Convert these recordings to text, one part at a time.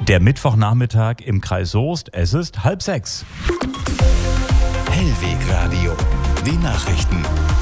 Der Mittwochnachmittag im Kreis Soest, es ist 5:30. Hellwegradio, die Nachrichten.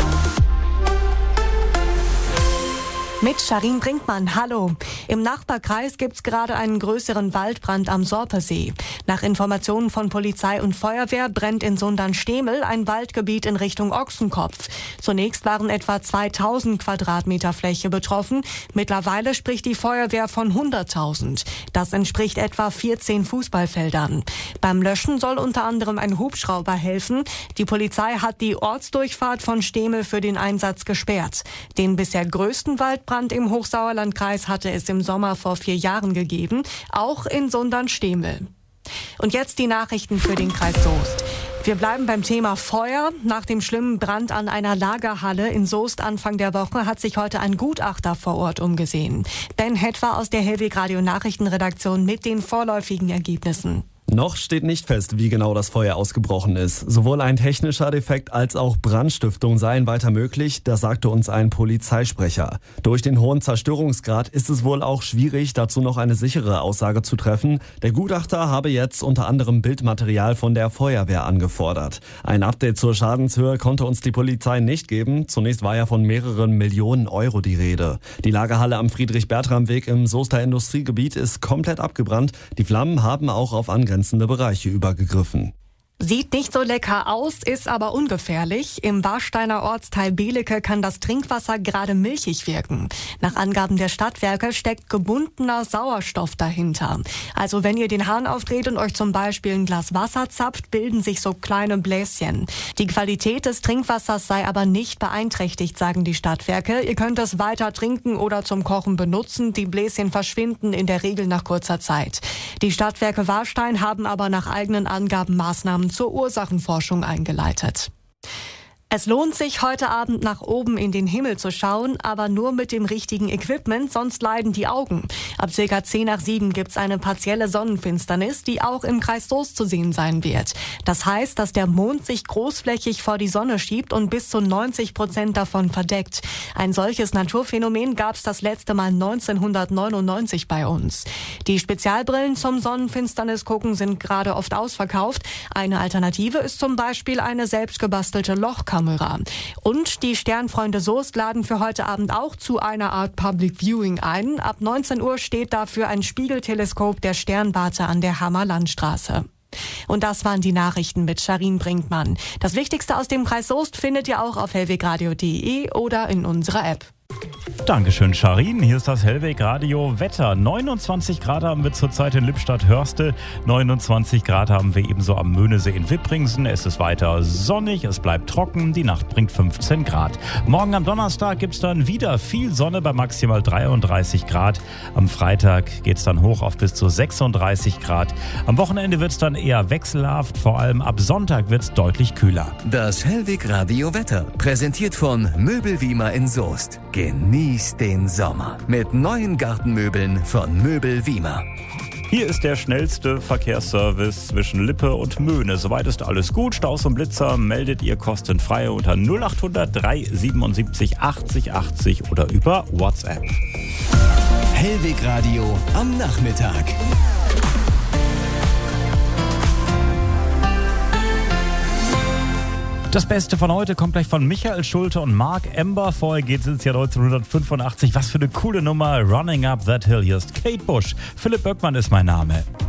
Mit Sharin Brinkmann, hallo. Im Nachbarkreis gibt's gerade einen größeren Waldbrand am Sorpesee. Nach Informationen von Polizei und Feuerwehr brennt in Sundern-Stemel ein Waldgebiet in Richtung Ochsenkopf. Zunächst waren etwa 2000 Quadratmeter Fläche betroffen. Mittlerweile spricht die Feuerwehr von 100.000. Das entspricht etwa 14 Fußballfeldern. Beim Löschen soll unter anderem ein Hubschrauber helfen. Die Polizei hat die Ortsdurchfahrt von Stemel für den Einsatz gesperrt. Den bisher größten Waldbrand im Hochsauerlandkreis hatte es im Sommer vor 4 Jahren gegeben, auch in Sundern-Stemel. Und jetzt die Nachrichten für den Kreis Soest. Wir bleiben beim Thema Feuer. Nach dem schlimmen Brand an einer Lagerhalle in Soest Anfang der Woche hat sich heute ein Gutachter vor Ort umgesehen. Ben Hetwer aus der Hellwegradio Nachrichtenredaktion mit den vorläufigen Ergebnissen. Noch steht nicht fest, wie genau das Feuer ausgebrochen ist. Sowohl ein technischer Defekt als auch Brandstiftung seien weiter möglich, das sagte uns ein Polizeisprecher. Durch den hohen Zerstörungsgrad ist es wohl auch schwierig, dazu noch eine sichere Aussage zu treffen. Der Gutachter habe jetzt unter anderem Bildmaterial von der Feuerwehr angefordert. Ein Update zur Schadenshöhe konnte uns die Polizei nicht geben. Zunächst war ja von mehreren Millionen Euro die Rede. Die Lagerhalle am Friedrich-Bertram-Weg im Soester Industriegebiet ist komplett abgebrannt. Die Flammen haben auch auf angrenzende Bereiche übergegriffen. Sieht nicht so lecker aus, ist aber ungefährlich. Im Warsteiner Ortsteil Belecke kann das Trinkwasser gerade milchig wirken. Nach Angaben der Stadtwerke steckt gebundener Sauerstoff dahinter. Also wenn ihr den Hahn aufdreht und euch zum Beispiel ein Glas Wasser zapft, bilden sich so kleine Bläschen. Die Qualität des Trinkwassers sei aber nicht beeinträchtigt, sagen die Stadtwerke. Ihr könnt es weiter trinken oder zum Kochen benutzen. Die Bläschen verschwinden in der Regel nach kurzer Zeit. Die Stadtwerke Warstein haben aber nach eigenen Angaben Maßnahmen zur Ursachenforschung eingeleitet. Es lohnt sich, heute Abend nach oben in den Himmel zu schauen, aber nur mit dem richtigen Equipment, sonst leiden die Augen. Ab ca. 6:10 gibt's eine partielle Sonnenfinsternis, die auch im Kreis Soest zu sehen sein wird. Das heißt, dass der Mond sich großflächig vor die Sonne schiebt und bis zu 90% davon verdeckt. Ein solches Naturphänomen gab's das letzte Mal 1999 bei uns. Die Spezialbrillen zum Sonnenfinsternis-Gucken sind gerade oft ausverkauft. Eine Alternative ist zum Beispiel eine selbstgebastelte Lochkamera. Und die Sternfreunde Soest laden für heute Abend auch zu einer Art Public Viewing ein. Ab 19 Uhr steht dafür ein Spiegelteleskop der Sternwarte an der Hammer-Landstraße. Und das waren die Nachrichten mit Sharin Brinkmann. Das Wichtigste aus dem Kreis Soest findet ihr auch auf hellwegradio.de oder in unserer App. Dankeschön, Sharin. Hier ist das Hellwegradio Wetter. 29 Grad haben wir zurzeit in Lippstadt-Hörste. 29 Grad haben wir ebenso am Möhnesee in Wippringsen. Es ist weiter sonnig, es bleibt trocken. Die Nacht bringt 15 Grad. Morgen am Donnerstag gibt es dann wieder viel Sonne bei maximal 33 Grad. Am Freitag geht es dann hoch auf bis zu 36 Grad. Am Wochenende wird es dann eher wechselhaft. Vor allem ab Sonntag wird es deutlich kühler. Das Hellwegradio Wetter, präsentiert von Möbelwiemer in Soest. Genieß den Sommer mit neuen Gartenmöbeln von Möbelwiemer. Hier ist der schnellste Verkehrsservice zwischen Lippe und Möhne. Soweit ist alles gut. Staus und Blitzer meldet ihr kostenfrei unter 0800 377 80 80 oder über WhatsApp. Hellwegradio am Nachmittag. Das Beste von heute kommt gleich von Michael Schulte und Mark Ember. Vorher geht es ins Jahr 1985. Was für eine coole Nummer. Running Up That Hill. Hier ist Kate Bush. Philipp Böckmann ist mein Name.